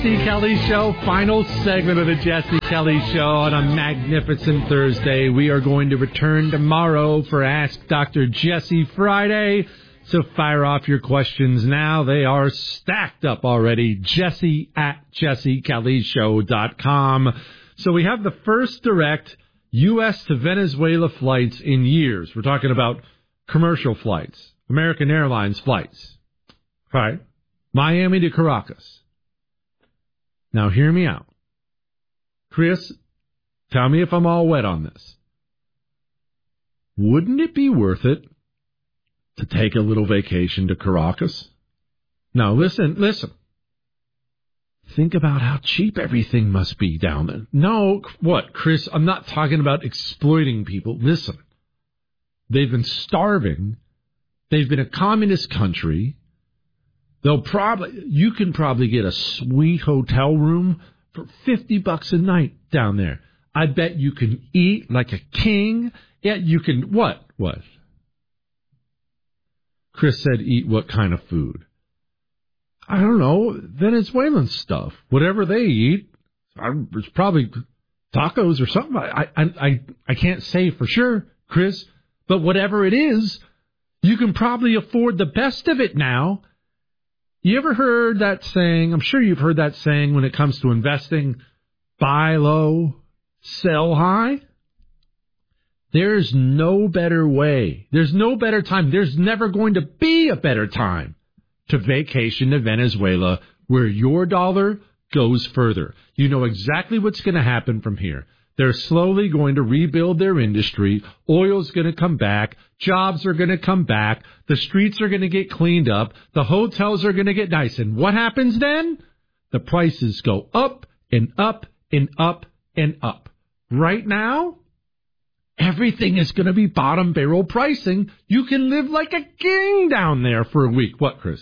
Jesse Kelly Show, final segment of the Jesse Kelly Show on a magnificent Thursday. We are going to return tomorrow for Ask Dr. Jesse Friday. So fire off your questions now. They are stacked up already. Jesse at jessekellyshow.com. So we have the first direct U.S. to Venezuela flights in years. We're talking about commercial flights, American Airlines flights. All right. Miami to Caracas. Now hear me out. Chris, tell me if I'm all wet on this. Wouldn't it be worth it to take a little vacation to Caracas? Now listen. Think about how cheap everything must be down there. No, what, Chris? I'm not talking about exploiting people. Listen, they've been starving. They've been a communist country. You can probably get a sweet hotel room for $50 a night down there. I bet you can eat like a king. Yeah, you can, what? Chris said, eat what kind of food? I don't know, Venezuelan stuff. Whatever they eat, it's probably tacos or something. I can't say for sure, Chris, but whatever it is, you can probably afford the best of it now. You ever heard that saying? I'm sure you've heard that saying when it comes to investing, buy low, sell high. There's no better way. There's no better time. There's never going to be a better time to vacation to Venezuela where your dollar goes further. You know exactly what's going to happen from here. They're slowly going to rebuild their industry. Oil's going to come back. Jobs are going to come back. The streets are going to get cleaned up. The hotels are going to get nice. And what happens then? The prices go up and up and up and up. Right now, everything is going to be bottom barrel pricing. You can live like a king down there for a week. What, Chris?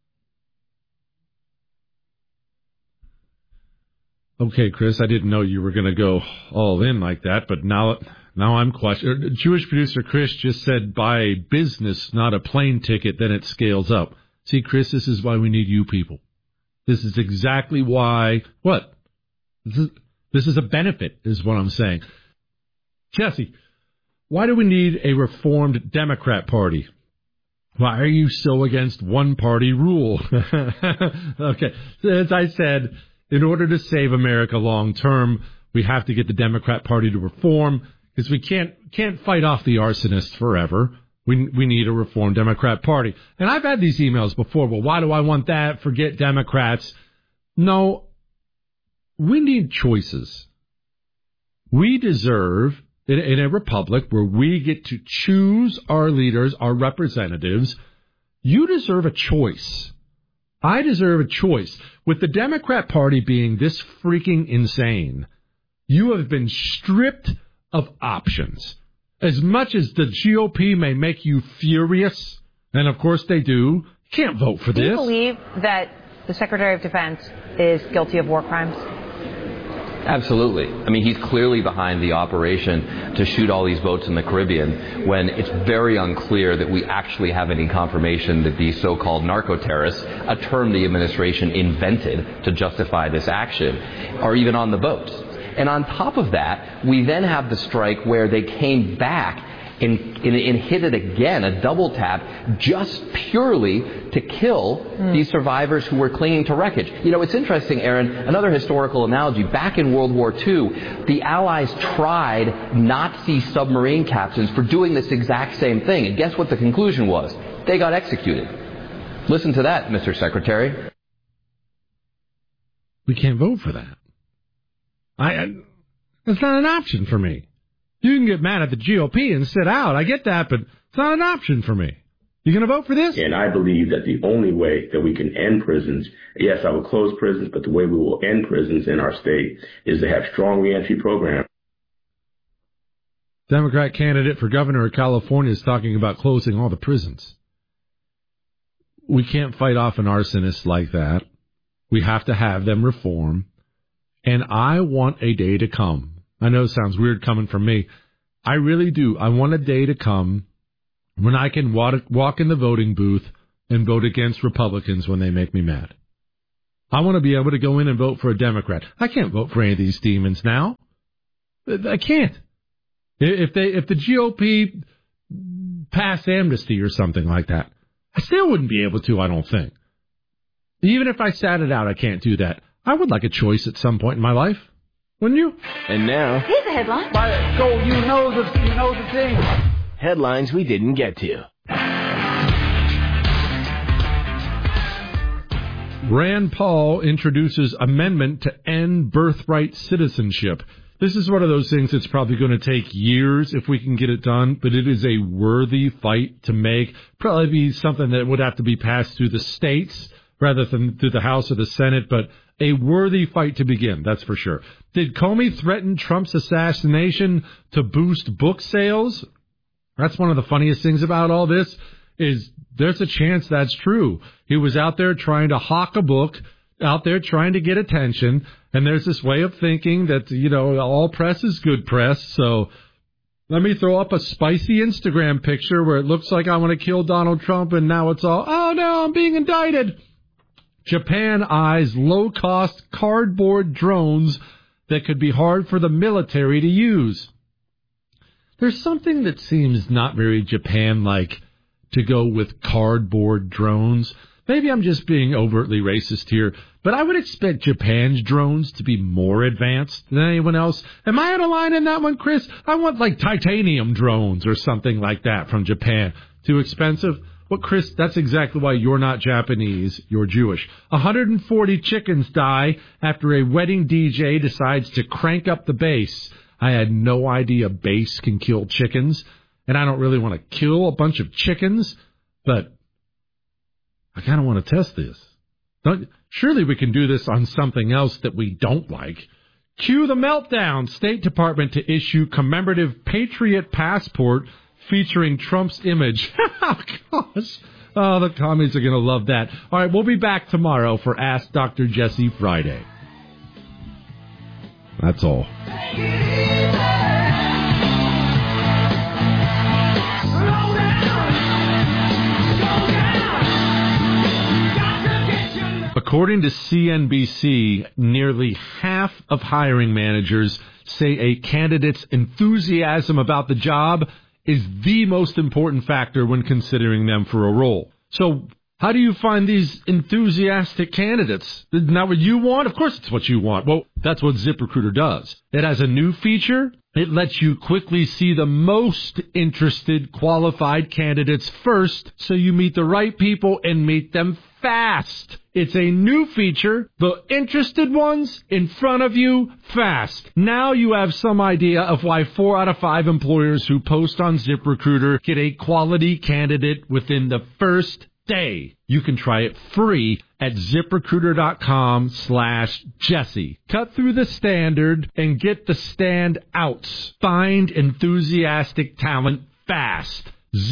Okay, Chris, I didn't know you were going to go all in like that, but now I'm questioning. Jewish producer Chris just said buy business, not a plane ticket, then it scales up. See, Chris, this is why we need you people. This is exactly why, what? This is a benefit, is what I'm saying. Jesse, why do we need a reformed Democrat Party? Why are you so against one-party rule? Okay, as I said, in order to save America long-term, we have to get the Democrat Party to reform, because we can't fight off the arsonists forever. We need a reformed Democrat Party. And I've had these emails before. Well, why do I want that? Forget Democrats. No, we need choices. We deserve, in a republic where we get to choose our leaders, our representatives, you deserve a choice. I deserve a choice. With the Democrat Party being this freaking insane, you have been stripped of options. As much as the GOP may make you furious, and of course they do, you can't vote for this. Do you believe that the Secretary of Defense is guilty of war crimes? Absolutely. I mean, he's clearly behind the operation to shoot all these boats in the Caribbean when it's very unclear that we actually have any confirmation that these so-called narco-terrorists, a term the administration invented to justify this action, are even on the boats. And on top of that, we then have the strike where they came back and hit it again, a double tap, just purely to kill these survivors who were clinging to wreckage. You know, it's interesting, Aaron, another historical analogy. Back in World War II, the Allies tried Nazi submarine captains for doing this exact same thing. And guess what the conclusion was? They got executed. Listen to that, Mr. Secretary. We can't vote for that. That's not an option for me. You can get mad at the GOP and sit out. I get that, but it's not an option for me. You going to vote for this? And I believe that the only way that we can end prisons, yes, I will close prisons, but the way we will end prisons in our state is to have strong reentry programs. Democrat candidate for governor of California is talking about closing all the prisons. We can't fight off an arsonist like that. We have to have them reform. And I want a day to come. I know it sounds weird coming from me. I really do. I want a day to come when I can walk in the voting booth and vote against Republicans when they make me mad. I want to be able to go in and vote for a Democrat. I can't vote for any of these demons now. I can't. If the GOP passed amnesty or something like that, I still wouldn't be able to, I don't think. Even if I sat it out, I can't do that. I would like a choice at some point in my life. Wouldn't you? And now... Here's the headline. Go, you know the thing. Headlines we didn't get to. Rand Paul introduces amendment to end birthright citizenship. This is one of those things that's probably going to take years if we can get it done, but it is a worthy fight to make. Probably be something that would have to be passed through the states rather than through the House or the Senate, but a worthy fight to begin, that's for sure. Did Comey threaten Trump's assassination to boost book sales? That's one of the funniest things about all this, is there's a chance that's true. He was out there trying to hawk a book, out there trying to get attention, and there's this way of thinking that, all press is good press, so let me throw up a spicy Instagram picture where it looks like I want to kill Donald Trump, and now it's all, oh no, I'm being indicted. Japan eyes low-cost cardboard drones that could be hard for the military to use. There's something that seems not very Japan-like to go with cardboard drones. Maybe I'm just being overtly racist here, but I would expect Japan's drones to be more advanced than anyone else. Am I out of line in that one, Chris? I want like titanium drones or something like that from Japan. Too expensive? Well, Chris, that's exactly why you're not Japanese, you're Jewish. 140 chickens die after a wedding DJ decides to crank up the bass. I had no idea bass can kill chickens, and I don't really want to kill a bunch of chickens, but I kind of want to test this. Surely we can do this on something else that we don't like. Cue the meltdown. State Department to issue commemorative Patriot passport featuring Trump's image. Oh, gosh. Oh, the commies are going to love that. All right, we'll be back tomorrow for Ask Dr. Jesse Friday. That's all. According to CNBC, nearly half of hiring managers say a candidate's enthusiasm about the job is the most important factor when considering them for a role. So how do you find these enthusiastic candidates? Isn't that what you want? Of course it's what you want. Well, that's what ZipRecruiter does. It has a new feature. It lets you quickly see the most interested qualified candidates first, so you meet the right people and meet them fast. It's a new feature. The interested ones in front of you fast. Now you have some idea of why 4 out of 5 employers who post on ZipRecruiter get a quality candidate within the first day. You can try it free at ZipRecruiter.com/Jesse. Cut through the standard and get the standouts. Find enthusiastic talent fast.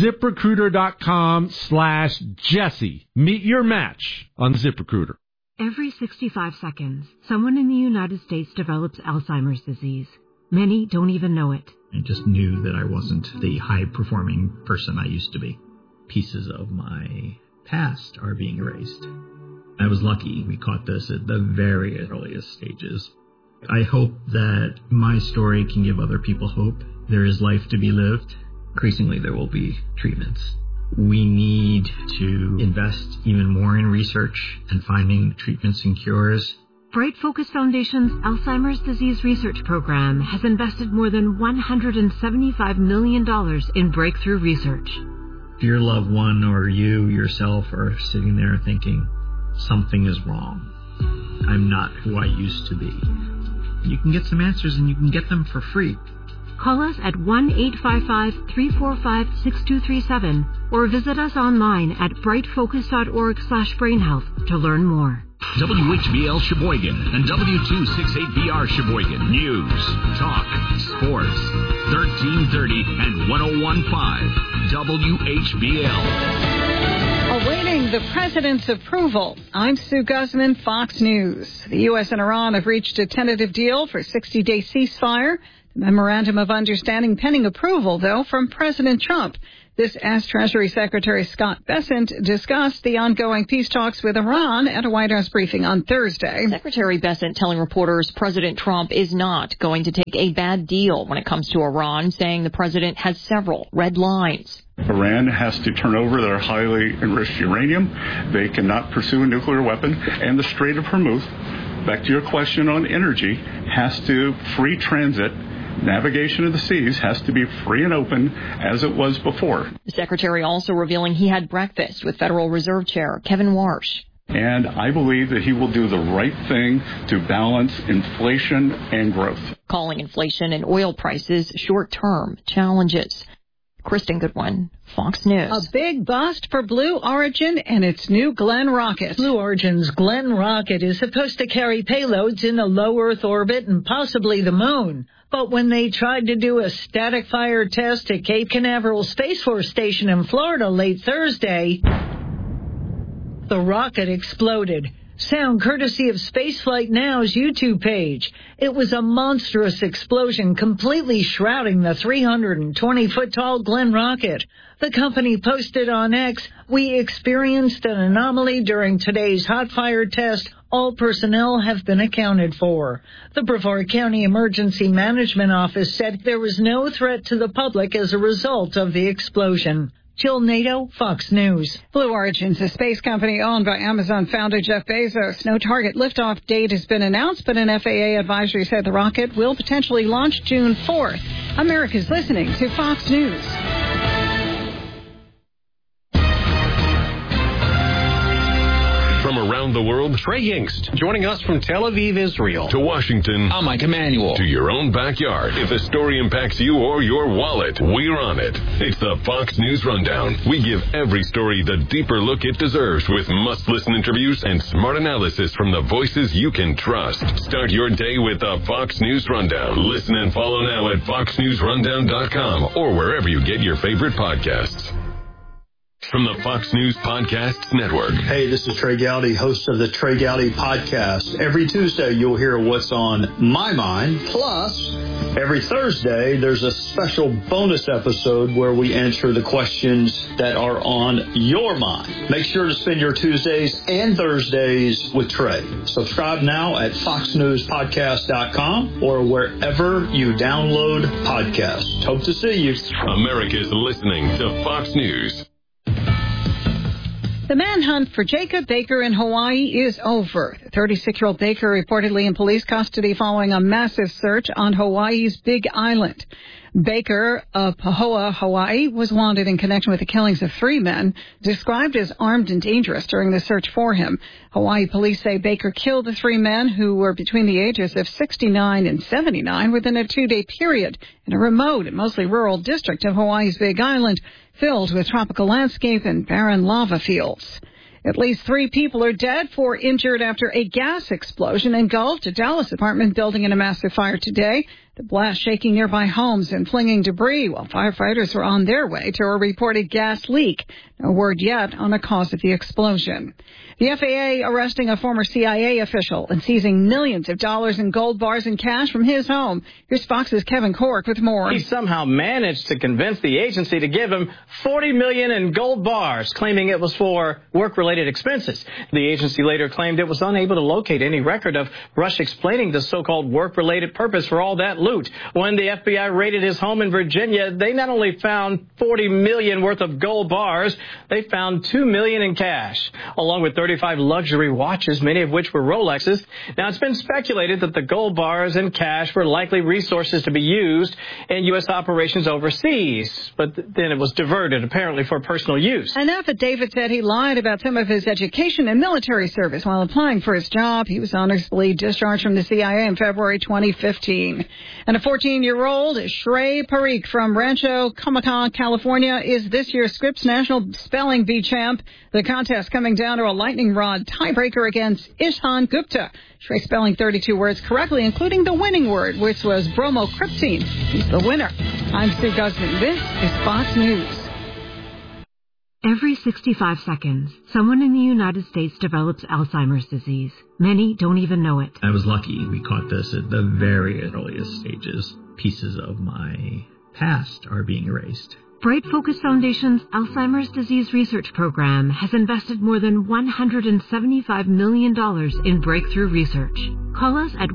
ZipRecruiter.com/Jesse. Meet your match on ZipRecruiter. Every 65 seconds, someone in the United States develops Alzheimer's disease. Many don't even know it. I just knew that I wasn't the high-performing person I used to be. Pieces of my past are being erased. I was lucky we caught this at the very earliest stages. I hope that my story can give other people hope. There is life to be lived. Increasingly, there will be treatments. We need to invest even more in research and finding treatments and cures. Bright Focus Foundation's Alzheimer's Disease Research Program has invested more than $175 million in breakthrough research. If your loved one or you yourself are sitting there thinking, something is wrong, I'm not who I used to be, you can get some answers and you can get them for free. Call us at 1-855-345-6237 or visit us online at brightfocus.org/brainhealth to learn more. WHBL Sheboygan and W268BR Sheboygan. News, talk, sports. 1330 and 1015 WHBL. Awaiting the president's approval, I'm Sue Guzman, Fox News. The U.S. and Iran have reached a tentative deal for a 60-day ceasefire The memorandum of understanding pending approval, though, from President Trump. This as Treasury Secretary Scott Bessent discussed the ongoing peace talks with Iran at a White House briefing on Thursday. Secretary Bessent telling reporters President Trump is not going to take a bad deal when it comes to Iran, saying the president has several red lines. Iran has to turn over their highly enriched uranium. They cannot pursue a nuclear weapon. And the Strait of Hormuz, back to your question on energy, has to free transit. Navigation of the seas has to be free and open as it was before. The secretary also revealing he had breakfast with Federal Reserve Chair Kevin Warsh. And I believe that he will do the right thing to balance inflation and growth. Calling inflation and oil prices short-term challenges. Kristen Goodwin, Fox News. A big bust for Blue Origin and its new Glenn rocket. Blue Origin's Glenn rocket is supposed to carry payloads in the low Earth orbit and possibly the moon. But when they tried to do a static fire test at Cape Canaveral Space Force Station in Florida late Thursday, the rocket exploded. Sound courtesy of Spaceflight Now's YouTube page. It was a monstrous explosion completely shrouding the 320-foot-tall Glenn rocket. The company posted on X, "We experienced an anomaly during today's hot fire test. All personnel have been accounted for." The Brevard County Emergency Management Office said there was no threat to the public as a result of the explosion. Jill Nato, Fox News. Blue Origin's a space company owned by Amazon founder Jeff Bezos. No target liftoff date has been announced, but an FAA advisory said the rocket will potentially launch June 4th. America's listening to Fox News. From around the world, Trey Yingst. Joining us from Tel Aviv, Israel. To Washington. I'm Mike Emanuel. To your own backyard. If the story impacts you or your wallet, we're on it. It's the Fox News Rundown. We give every story the deeper look it deserves with must-listen interviews and smart analysis from the voices you can trust. Start your day with the Fox News Rundown. Listen and follow now at foxnewsrundown.com or wherever you get your favorite podcasts. From the Fox News Podcasts Network. Hey, this is Trey Gowdy, host of the Trey Gowdy Podcast. Every Tuesday, you'll hear what's on my mind. Plus, every Thursday, there's a special bonus episode where we answer the questions that are on your mind. Make sure to spend your Tuesdays and Thursdays with Trey. Subscribe now at foxnewspodcast.com or wherever you download podcasts. Hope to see you. America's listening to Fox News. The manhunt for Jacob Baker in Hawaii is over. The 36-year-old Baker reportedly in police custody following a massive search on Hawaii's Big Island. Baker of Pahoa, Hawaii, was wanted in connection with the killings of 3 men, described as armed and dangerous during the search for him. Hawaii police say Baker killed the 3 men who were between the ages of 69 and 79 within a 2-day period in a remote and mostly rural district of Hawaii's Big Island, filled with tropical landscape and barren lava fields. At least 3 people are dead, 4 injured after a gas explosion engulfed a Dallas apartment building in a massive fire today. The blast shaking nearby homes and flinging debris while firefighters were on their way to a reported gas leak. No word yet on the cause of the explosion. The FAA arresting a former CIA official and seizing millions of dollars in gold bars and cash from his home. Here's Fox's Kevin Cork with more. He somehow managed to convince the agency to give him $40 million in gold bars, claiming it was for work-related expenses. The agency later claimed it was unable to locate any record of Rush explaining the so-called work-related purpose for all that loot. When the FBI raided his home in Virginia, they not only found $40 million worth of gold bars, they found $2 million in cash, along with 35 luxury watches, many of which were Rolexes. Now, it's been speculated that the gold bars and cash were likely resources to be used in U.S. operations overseas, but then it was diverted, apparently, for personal use. An affidavit said he lied about some of his education and military service while applying for his job. He was honorably discharged from the CIA in February 2015. And a 14-year-old, Shrey Parikh from Rancho Cucamonga, California, is this year's Scripps National Spelling Bee champ. The contest coming down to a lightning rod tiebreaker against Ishan Gupta. Shrey spelling 32 words correctly, including the winning word, which was bromocryptine. He's the winner. I'm Sue Guzman. This is Fox News. Every 65 seconds, someone in the United States develops Alzheimer's disease. Many don't even know it. I was lucky. We caught this at the very earliest stages. pieces of my past are being erased. Bright Focus Foundation's Alzheimer's Disease Research Program has invested more than $175 million in breakthrough research. Call us at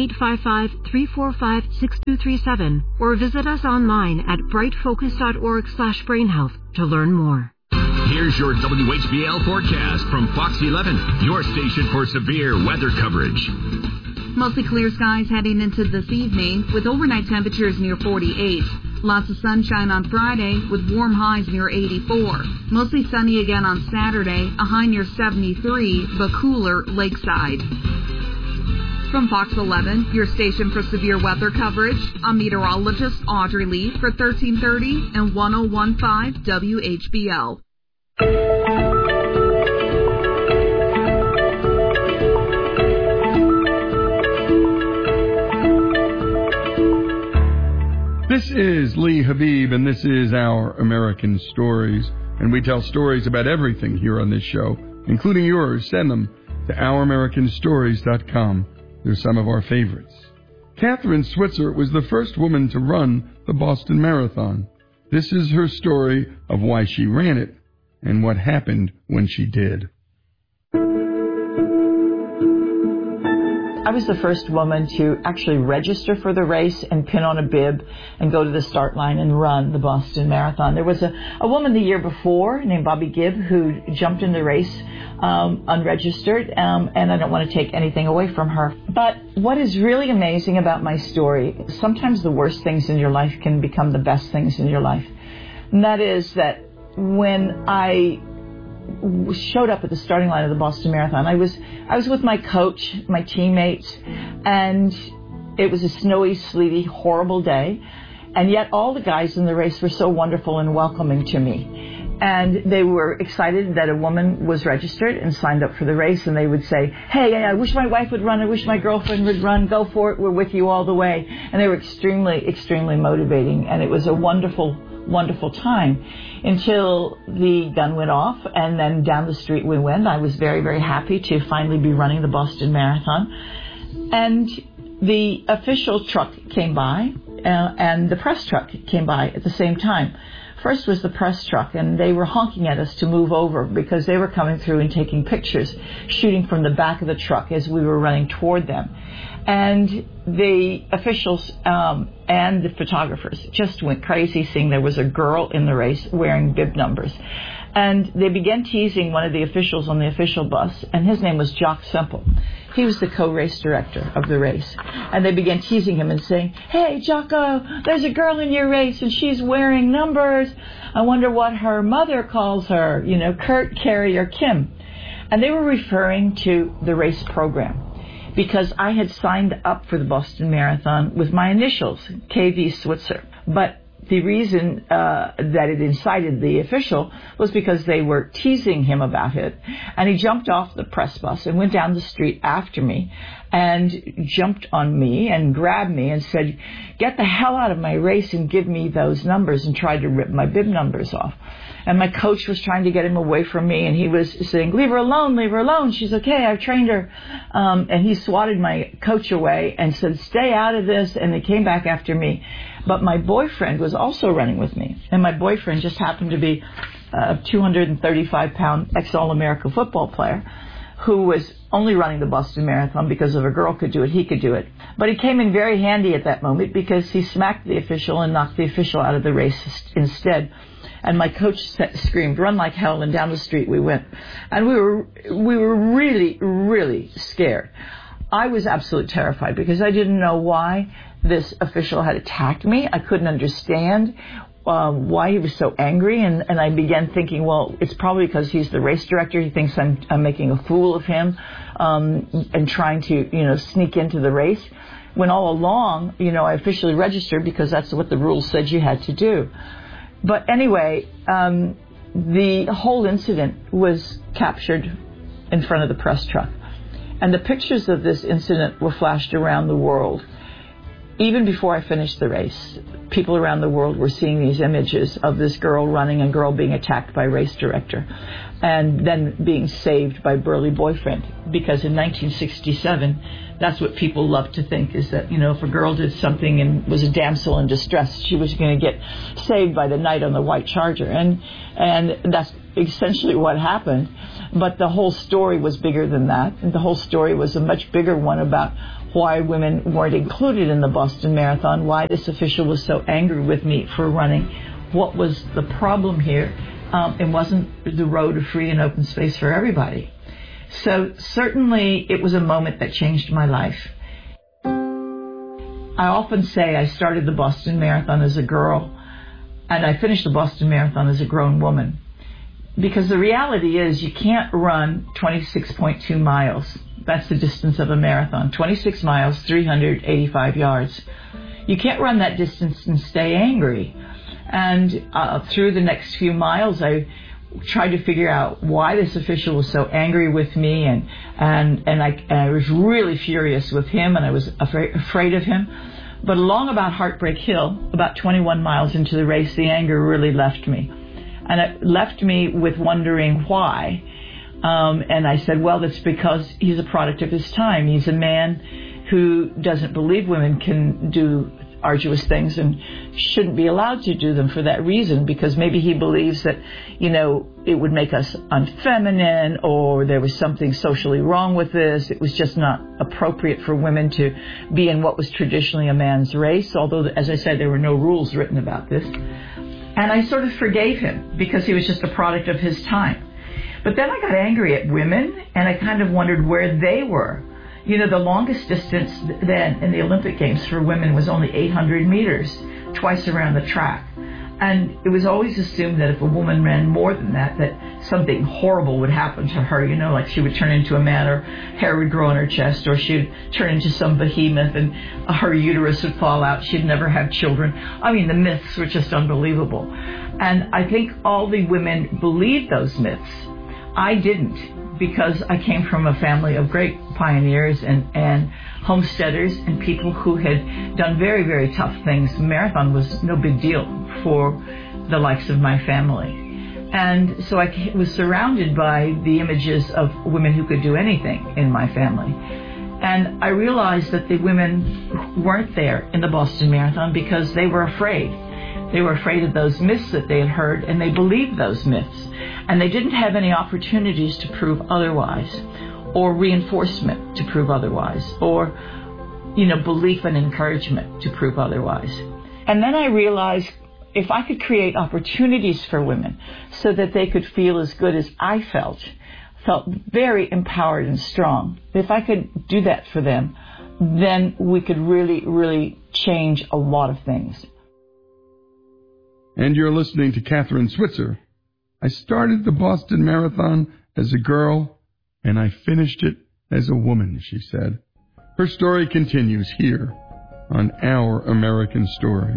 1-855-345-6237 or visit us online at brightfocus.org/brainhealth to learn more. Here's your WHBL forecast from Fox 11, your station for severe weather coverage. Mostly clear skies heading into this evening with overnight temperatures near 48. Lots of sunshine on Friday with warm highs near 84. Mostly sunny again on Saturday, a high near 73, but cooler lakeside. From Fox 11, your station for severe weather coverage, I'm meteorologist Audrey Lee for 1330 and 101.5 WHBL. This is Lee Habib, and this is Our American Stories. And we tell stories about everything here on this show, including yours. Send them to OurAmericanStories.com. They're some of our favorites. Catherine Switzer was the first woman to run the Boston Marathon. This is her story of why she ran it and what happened when she did. I was the first woman to actually register for the race and pin on a bib and go to the start line and run the Boston Marathon. There was a woman the year before named Bobby Gibb who jumped in the race unregistered, and I don't want to take anything away from her. But what is really amazing about my story, sometimes the worst things in your life can become the best things in your life. And that is that when I showed up at the starting line of the Boston Marathon, I was with my coach, my teammates, and it was a snowy, sleety, horrible day. And yet all the guys in the race were so wonderful and welcoming to me. And they were excited that a woman was registered and signed up for the race. And they would say, hey, I wish my wife would run. I wish my girlfriend would run. Go for it. We're with you all the way. And they were extremely, extremely motivating. And it was a wonderful, wonderful time until the gun went off. And then down the street we went. I was very, very happy to finally be running the Boston Marathon. And the official truck came by and the press truck came by at the same time. First was the press truck, and they were honking at us to move over because they were coming through and taking pictures, shooting from the back of the truck as we were running toward them. And the officials and the photographers just went crazy seeing there was a girl in the race wearing bib numbers. And they began teasing one of the officials on the official bus, and his name was Jock Semple. He was the co-race director of the race. And they began teasing him and saying, hey, Jocko, there's a girl in your race, and she's wearing numbers. I wonder what her mother calls her, Kurt, Carrie, or Kim. And they were referring to the race program because I had signed up for the Boston Marathon with my initials, KV Switzer. But the reason that it incited the official was because they were teasing him about it. And he jumped off the press bus and went down the street after me and jumped on me and grabbed me and said, get the hell out of my race and give me those numbers, and tried to rip my bib numbers off. And my coach was trying to get him away from me, and he was saying, leave her alone, she's okay, I've trained her. And he swatted my coach away and said, stay out of this, and they came back after me. But my boyfriend was also running with me, and my boyfriend just happened to be a 235-pound ex-All-America football player who was only running the Boston Marathon because if a girl could do it, he could do it. But he came in very handy at that moment because he smacked the official and knocked the official out of the race instead. And my coach screamed, run like hell, and down the street we went. And we were really, really scared. I was absolutely terrified because I didn't know why this official had attacked me. I couldn't understand why he was so angry. And I began thinking, well, it's probably because he's the race director. He thinks I'm making a fool of him and trying to, sneak into the race. When all along, I officially registered because that's what the rules said you had to do. But anyway, the whole incident was captured in front of the press truck. And the pictures of this incident were flashed around the world. Even before I finished the race, people around the world were seeing these images of this girl running and girl being attacked by race director and then being saved by burly boyfriend. Because in 1967, That's what people love to think, is that, if a girl did something and was a damsel in distress, she was going to get saved by the knight on the white charger. And that's essentially what happened. But the whole story was bigger than that. And the whole story was a much bigger one about why women weren't included in the Boston Marathon, why this official was so angry with me for running. What was the problem here? It wasn't the road to free and open space for everybody. So certainly it was a moment that changed my life. I often say I started the Boston Marathon as a girl, and I finished the Boston Marathon as a grown woman. Because the reality is you can't run 26.2 miles. That's the distance of a marathon. 26 miles, 385 yards. You can't run that distance and stay angry. And through the next few miles, I tried to figure out why this official was so angry with me, and I was really furious with him, and I was afraid of him. But along about Heartbreak Hill, about 21 miles into the race, the anger really left me. And it left me with wondering why. And I said, well, that's because he's a product of his time. He's a man who doesn't believe women can do arduous things and shouldn't be allowed to do them for that reason, because maybe he believes that, it would make us unfeminine, or there was something socially wrong with this. It was just not appropriate for women to be in what was traditionally a man's race, although, as I said, there were no rules written about this. And I sort of forgave him because he was just a product of his time. But then I got angry at women, and I kind of wondered where they were. The longest distance then in the Olympic Games for women was only 800 meters, twice around the track. And it was always assumed that if a woman ran more than that, that something horrible would happen to her, like she would turn into a man, or hair would grow on her chest, or she'd turn into some behemoth and her uterus would fall out. She'd never have children. I mean, the myths were just unbelievable. And I think all the women believed those myths. I didn't, because I came from a family of great pioneers and homesteaders and people who had done very, very tough things. The marathon was no big deal for the likes of my family. And so I was surrounded by the images of women who could do anything in my family. And I realized that the women weren't there in the Boston Marathon because they were afraid. They were afraid of those myths that they had heard, and they believed those myths. And they didn't have any opportunities to prove otherwise, or reinforcement to prove otherwise, or, belief and encouragement to prove otherwise. And then I realized if I could create opportunities for women so that they could feel as good as I felt very empowered and strong, if I could do that for them, then we could really, really change a lot of things. And you're listening to Kathrine Switzer. I started the Boston Marathon as a girl, and I finished it as a woman, she said. Her story continues here on Our American Stories.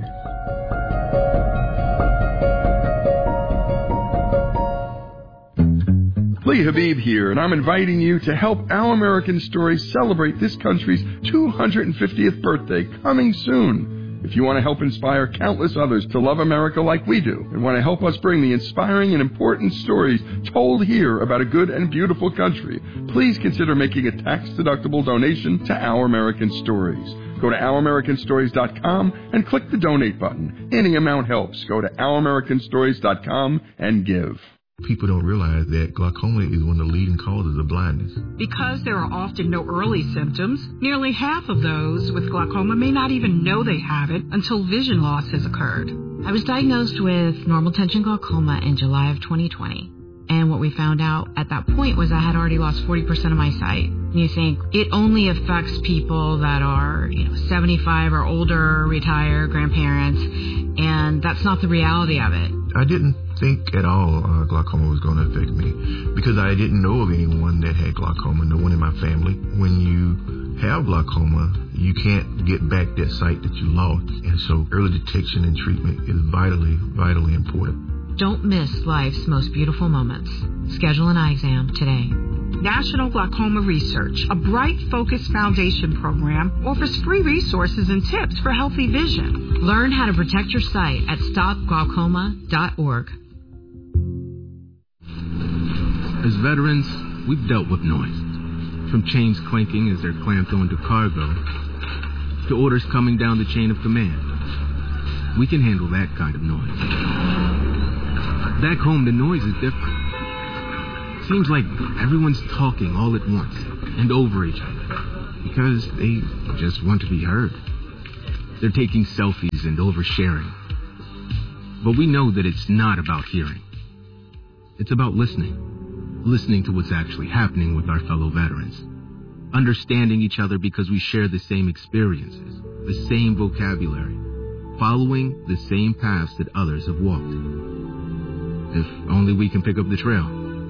Lee Habib here, and I'm inviting you to help Our American Stories celebrate this country's 250th birthday coming soon. If you want to help inspire countless others to love America like we do, and want to help us bring the inspiring and important stories told here about a good and beautiful country, please consider making a tax-deductible donation to Our American Stories. Go to OurAmericanStories.com and click the donate button. Any amount helps. Go to OurAmericanStories.com and give. People don't realize that glaucoma is one of the leading causes of blindness. Because there are often no early symptoms, nearly half of those with glaucoma may not even know they have it until vision loss has occurred. I was diagnosed with normal tension glaucoma in July of 2020. And what we found out at that point was I had already lost 40% of my sight. And you think it only affects people that are, 75 or older, retired, grandparents, and that's not the reality of it. I didn't think at all glaucoma was going to affect me because I didn't know of anyone that had glaucoma, no one in my family. When you have glaucoma, you can't get back that sight that you lost. And so early detection and treatment is vitally, vitally important. Don't miss life's most beautiful moments. Schedule an eye exam today. National Glaucoma Research, a Bright Focus Foundation program, offers free resources and tips for healthy vision. Learn how to protect your sight at stopglaucoma.org. As veterans, we've dealt with noise. From chains clanking as they're clamped onto cargo, to orders coming down the chain of command. We can handle that kind of noise. Back home, the noise is different. Seems like everyone's talking all at once and over each other because they just want to be heard. They're taking selfies and oversharing. But we know that it's not about hearing. It's about listening. Listening to what's actually happening with our fellow veterans. Understanding each other because we share the same experiences, the same vocabulary, following the same paths that others have walked. If only we can pick up the trail.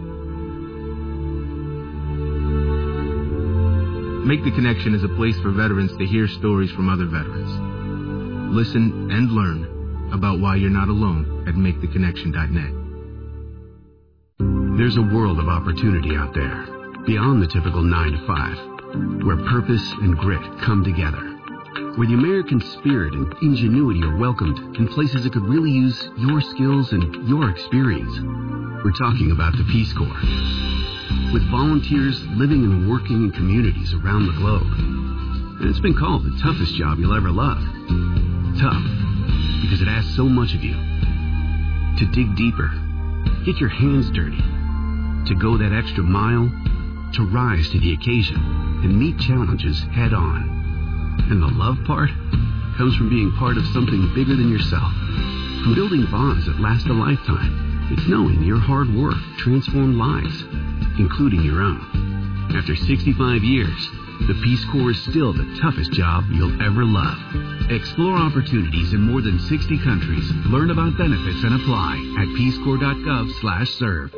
Make the Connection is a place for veterans to hear stories from other veterans. Listen and learn about why you're not alone at MakeTheConnection.net. There's a world of opportunity out there, beyond the typical 9 to 5, where purpose and grit come together, where the American spirit and ingenuity are welcomed in places that could really use your skills and your experience. We're talking about the Peace Corps. With volunteers living and working in communities around the globe. And it's been called the toughest job you'll ever love. Tough, because it asks so much of you. To dig deeper, get your hands dirty, to go that extra mile, to rise to the occasion and meet challenges head on. And the love part comes from being part of something bigger than yourself. From building bonds that last a lifetime. It's knowing your hard work transformed lives, including your own. After 65 years, the Peace Corps is still the toughest job you'll ever love. Explore opportunities in more than 60 countries. Learn about benefits and apply at peacecorps.gov/serve.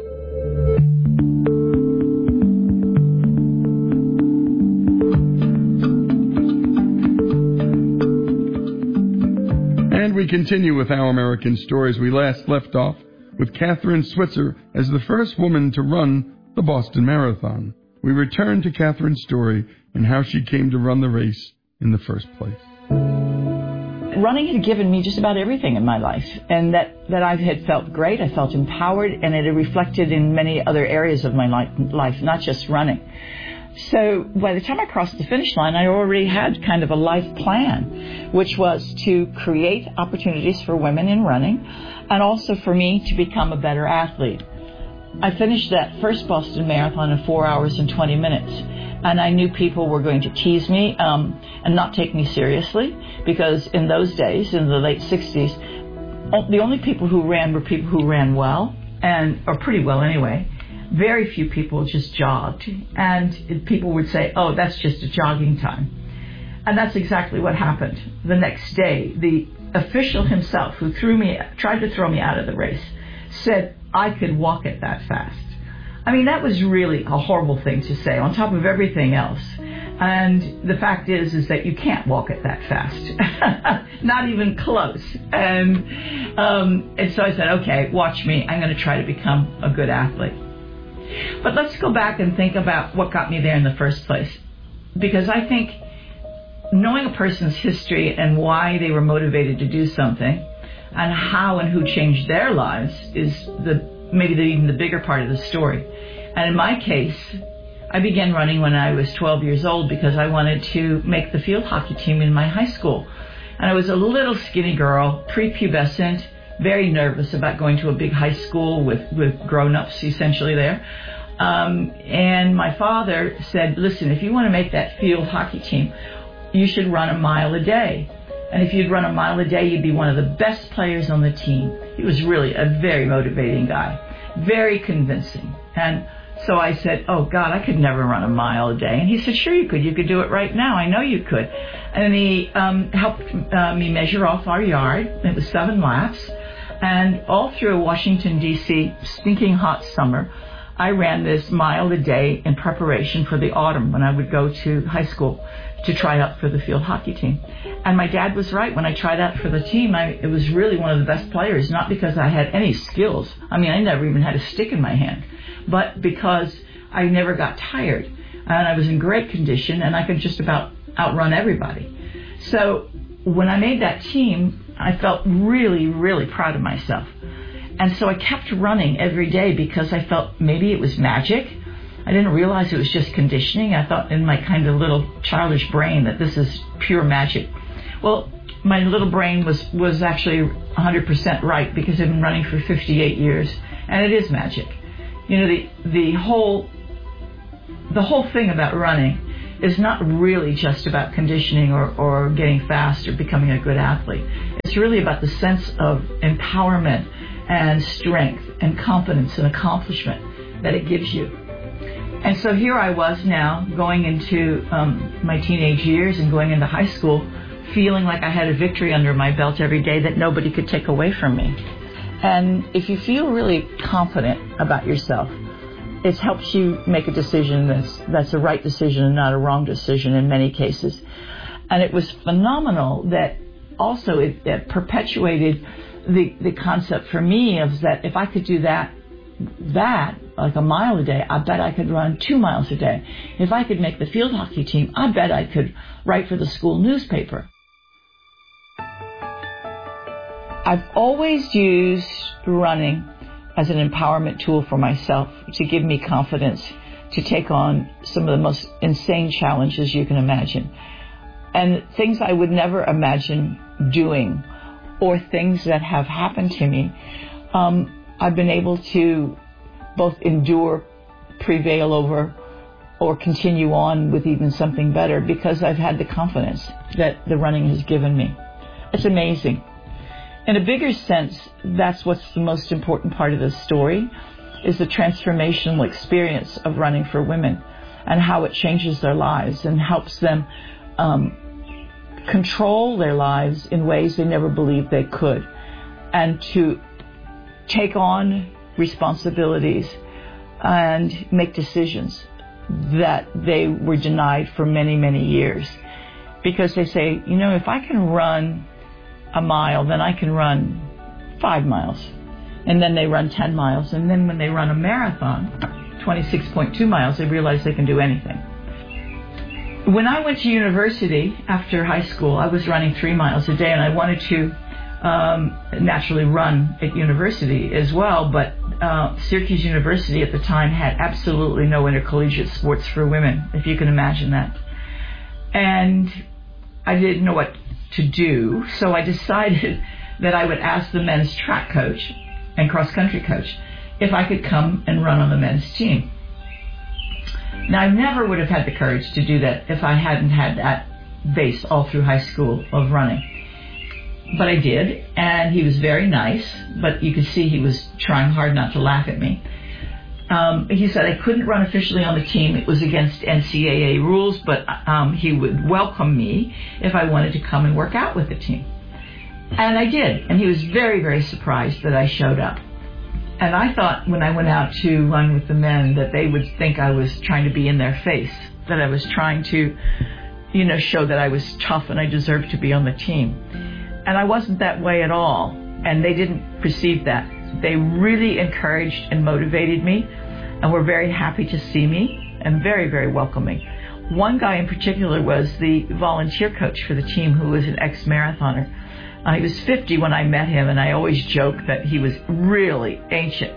And we continue with Our American Stories. We last left off with Catherine Switzer as the first woman to run the Boston Marathon. We return to Catherine's story and how she came to run the race in the first place. Running had given me just about everything in my life, and that I had felt great, I felt empowered, and it had reflected in many other areas of my life, not just running. So by the time I crossed the finish line, I already had kind of a life plan, which was to create opportunities for women in running and also for me to become a better athlete. I finished that first Boston Marathon in 4 hours and 20 minutes. And I knew people were going to tease me and not take me seriously, because in those days, in the late 60s, the only people who ran were people who ran well, or pretty well anyway. Very few people just jogged. And people would say, oh, that's just a jogging time. And that's exactly what happened. The next day, the official himself who tried to throw me out of the race said I could walk it that fast. I mean, that was really a horrible thing to say on top of everything else. And the fact is that you can't walk it that fast. Not even close. And so I said, okay, watch me. I'm going to try to become a good athlete. But let's go back and think about what got me there in the first place. Because I think knowing a person's history and why they were motivated to do something and how and who changed their lives is even the bigger part of the story. And in my case, I began running when I was 12 years old because I wanted to make the field hockey team in my high school. And I was a little skinny girl, prepubescent, very nervous about going to a big high school with grown-ups essentially there. And my father said, listen, if you want to make that field hockey team, you should run a mile a day. And if you'd run a mile a day, you'd be one of the best players on the team. He was really a very motivating guy, very convincing. And so I said, oh, God, I could never run a mile a day. And he said, sure you could. You could do it right now. I know you could. And he helped me measure off our yard. It was 7 laps. And all through Washington, D.C., stinking hot summer, I ran this mile a day in preparation for the autumn when I would go to high school to try out for the field hockey team. And my dad was right. When I tried out for the team, it was really one of the best players, not because I had any skills. I mean, I never even had a stick in my hand, but because I never got tired. And I was in great condition, and I could just about outrun everybody. So when I made that team, I felt really, really proud of myself. And so I kept running every day because I felt maybe it was magic. I didn't realize it was just conditioning. I thought in my kind of little childish brain that this is pure magic. Well, my little brain was actually 100% right, because I've been running for 58 years, and it is magic. You know, the whole thing about running is not really just about conditioning or getting fast or becoming a good athlete. It's really about the sense of empowerment and strength and confidence and accomplishment that it gives you. And so here I was now going into my teenage years and going into high school, feeling like I had a victory under my belt every day that nobody could take away from me. And if you feel really confident about yourself, it helps you make a decision that's a right decision and not a wrong decision in many cases. And it was phenomenal that also it perpetuated the concept for me of that if I could do that like a mile a day, I bet I could run 2 miles a day. If I could make the field hockey team, I bet I could write for the school newspaper. I've always used running as an empowerment tool for myself to give me confidence to take on some of the most insane challenges you can imagine. And things I would never imagine doing, or things that have happened to me, I've been able to both endure, prevail over, or continue on with even something better because I've had the confidence that the running has given me. It's amazing. In a bigger sense, that's what's the most important part of this story, is the transformational experience of running for women and how it changes their lives and helps them control their lives in ways they never believed they could, and to take on responsibilities and make decisions that they were denied for many, many years. Because they say, you know, if I can run a mile, then I can run 5 miles. And then they run 10 miles. And then when they run a marathon, 26.2 miles, they realize they can do anything. When I went to university after high school, I was running 3 miles a day, and I wanted to naturally run at university as well, but Syracuse University at the time had absolutely no intercollegiate sports for women, if you can imagine that. And I didn't know what to do, so I decided that I would ask the men's track coach and cross-country coach if I could come and run on the men's team. Now, I never would have had the courage to do that if I hadn't had that base all through high school of running. But I did, and he was very nice, but you could see he was trying hard not to laugh at me. He said I couldn't run officially on the team. It was against NCAA rules, but he would welcome me if I wanted to come and work out with the team. And I did, and he was very, very surprised that I showed up. And I thought when I went out to run with the men that they would think I was trying to be in their face, that I was trying to, show that I was tough and I deserved to be on the team. And I wasn't that way at all, and they didn't perceive that. They really encouraged and motivated me, and were very happy to see me, and very, very welcoming. One guy in particular was the volunteer coach for the team, who was an ex-marathoner. He was 50 when I met him, and I always joke that he was really ancient,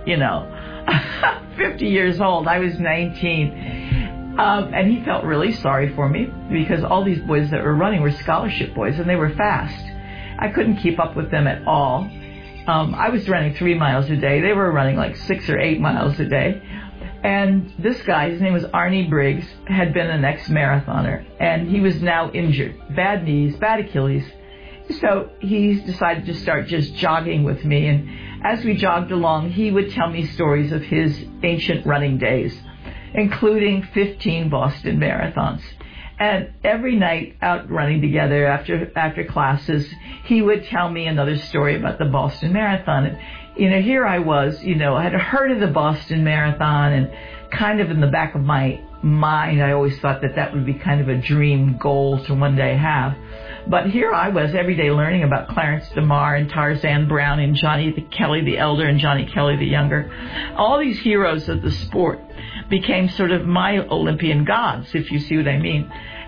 50 years old. I was 19. And he felt really sorry for me, because all these boys that were running were scholarship boys, and they were fast. I couldn't keep up with them at all. I was running 3 miles a day. They were running like 6 or 8 miles a day. And this guy, his name was Arnie Briggs, had been an ex-marathoner, and he was now injured. Bad knees, bad Achilles. So he decided to start just jogging with me. And as we jogged along, he would tell me stories of his ancient running days, including 15 Boston marathons. And every night out running together after classes, he would tell me another story about the Boston Marathon. And, here I was, I had heard of the Boston Marathon, and kind of in the back of my mind, I always thought that would be kind of a dream goal to one day have. But here I was every day learning about Clarence DeMar and Tarzan Brown and Johnny Kelly the Elder and Johnny Kelly the Younger. All these heroes of the sport became sort of my Olympian gods, if you see what I mean.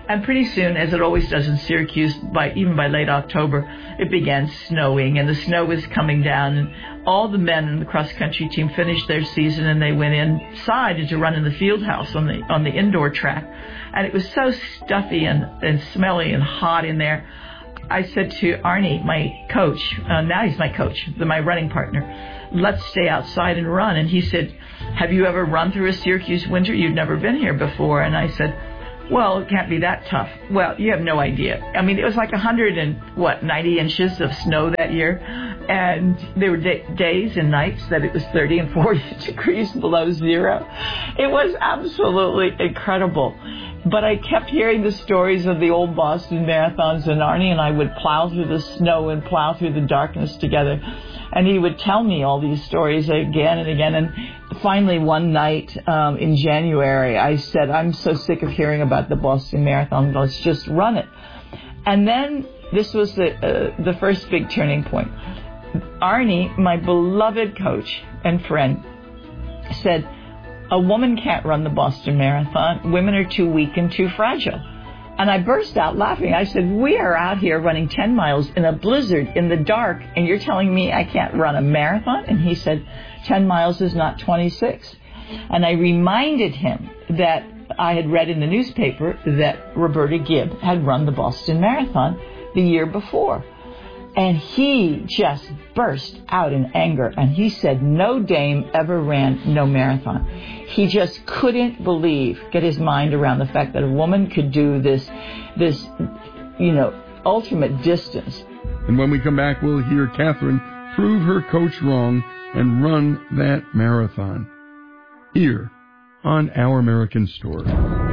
And pretty soon, as it always does in Syracuse, even by late October, it began snowing, and the snow was coming down. And all the men in the cross-country team finished their season, and they went inside to run in the field house on the indoor track. And it was so stuffy and smelly and hot in there. I said to Arnie, my coach, now he's my coach, my running partner, let's stay outside and run. And he said, have you ever run through a Syracuse winter? You've never been here before. And I said, well, it can't be that tough. Well, you have no idea. I mean, it was like 90 inches of snow that year. And there were days and nights that it was 30 and 40 degrees below zero. It was absolutely incredible. But I kept hearing the stories of the old Boston marathons, and Arnie and I would plow through the snow and plow through the darkness together. And he would tell me all these stories again and again. And finally, one night in January, I said, I'm so sick of hearing about the Boston Marathon. Let's just run it. And then this was the first big turning point. Arnie, my beloved coach and friend, said, a woman can't run the Boston Marathon. Women are too weak and too fragile. And I burst out laughing. I said, we are out here running 10 miles in a blizzard in the dark, and you're telling me I can't run a marathon? And he said, 10 miles is not 26. And I reminded him that I had read in the newspaper that Roberta Gibb had run the Boston Marathon the year before. And he just burst out in anger, and he said no dame ever ran no marathon. He just couldn't get his mind around the fact that a woman could do this, ultimate distance. And when we come back, we'll hear Catherine prove her coach wrong and run that marathon. Here on Our American Story.